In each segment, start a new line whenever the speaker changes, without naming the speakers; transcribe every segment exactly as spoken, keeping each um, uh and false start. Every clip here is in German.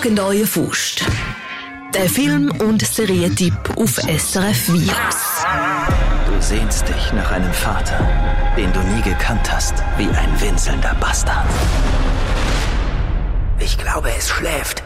Schlag euren Faust. Der Film- und Serientipp auf S R F Virus.
Du sehnst dich nach einem Vater, den du nie gekannt hast, wie ein winselnder Bastard. Ich glaube, es schläft.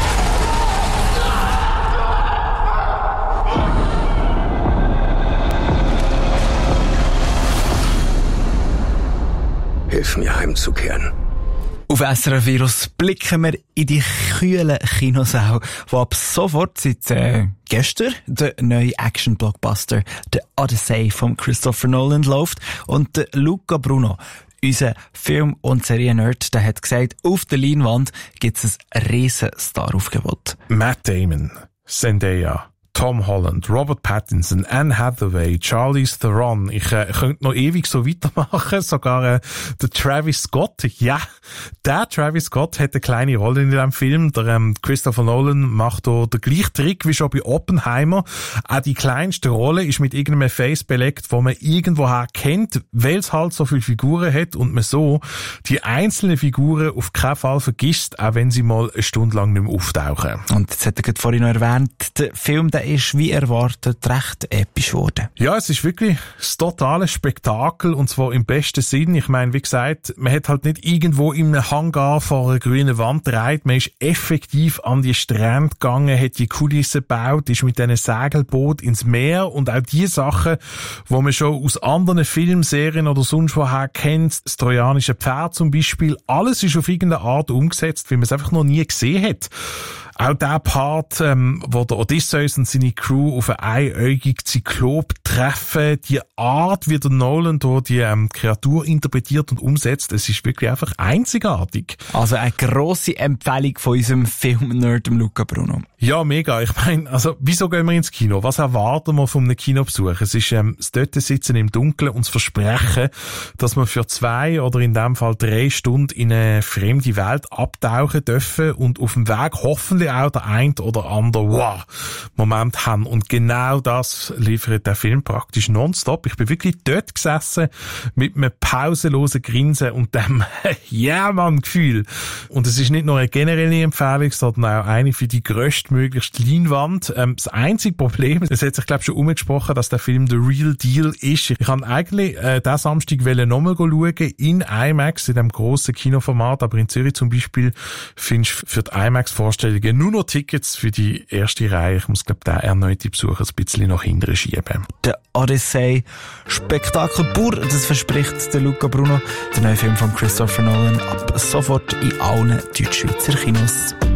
Hilf mir heimzukehren.
Auf S R F Virus blicken wir in die kühlen Kinosäle, wo ab sofort seit äh, gestern der neue Action-Blockbuster «The Odyssey» von Christopher Nolan läuft. Und der Luca Bruno, unser Film- und Serien-Nerd, der hat gesagt, auf der Leinwand gibt es ein riesen Star-Aufgebot.
Matt Damon, Zendaya, Tom Holland, Robert Pattinson, Anne Hathaway, Charlize Theron. Ich äh, könnte noch ewig so weitermachen. Sogar äh, der Travis Scott. Ja, der Travis Scott hat eine kleine Rolle in diesem Film. Der ähm, Christopher Nolan macht hier den gleichen Trick wie schon bei Oppenheimer. Auch die kleinste Rolle ist mit irgendeinem Face belegt, wo man irgendwoher kennt, weil es halt so viele Figuren hat und man so die einzelnen Figuren auf keinen Fall vergisst, auch wenn sie mal eine Stunde lang nicht mehr auftauchen.
Und jetzt hat er gerade vorhin noch erwähnt, der Film, der ist wie erwartet recht episch geworden.
Ja, es ist wirklich das totale Spektakel und zwar im besten Sinn. Ich meine, wie gesagt, man hat halt nicht irgendwo in einem Hangar vor einer grünen Wand gedreht, man ist effektiv an die Strände gegangen, hat die Kulissen gebaut, ist mit diesen Segelboot ins Meer und auch die Sachen, wo man schon aus anderen Filmserien oder sonst woher kennt, das trojanische Pferd zum Beispiel, alles ist auf irgendeine Art umgesetzt, wie man es einfach noch nie gesehen hat. Auch der Part, ähm, wo der Odysseus und seine Crew auf einen einäugigen Zyklop treffen, die Art, wie der Nolan hier die ähm, Kreatur interpretiert und umsetzt, es ist wirklich einfach einzigartig.
Also eine grosse Empfehlung von unserem Film-Nerd Luca Bruno.
Ja, mega. Ich meine, also wieso gehen wir ins Kino? Was erwarten wir von einem Kinobesuch? Es ist ähm, das dort sitzen im Dunkeln und das Versprechen, dass wir für zwei oder in dem Fall drei Stunden in eine fremde Welt abtauchen dürfen und auf dem Weg hoffentlich auch der ein oder andere wow Moment haben. Und genau das liefert der Film praktisch nonstop. Ich bin wirklich dort gesessen mit einem pausenlosen Grinsen und dem Ja-Mann-Gefühl. Und es ist nicht nur eine generelle Empfehlung, sondern auch eine für die grösstmöglichste Leinwand. Ähm, das einzige Problem, es hat sich glaube ich schon umgesprochen, dass der Film The Real Deal ist. Ich kann eigentlich äh, diesen Samstag nochmal schauen in IMAX, in dem grossen Kinoformat, aber in Zürich zum Beispiel findest du für die IMAX-Vorstellungen nur noch Tickets für die erste Reihe. Ich muss, glaube ich, den erneuten Besuch ein bisschen nach hinten schieben.
Der Odyssey, Spektakel pur, das verspricht der Luca Bruno, der neue Film von Christopher Nolan, ab sofort in allen Deutschschweizer Kinos.